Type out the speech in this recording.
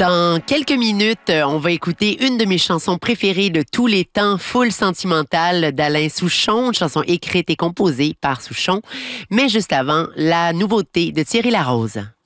Dans quelques minutes, on va écouter une de mes chansons préférées de tous les temps, Foule sentimentale d'Alain Souchon, une chanson écrite et composée par Souchon. Mais juste avant, la nouveauté de Thierry Larose.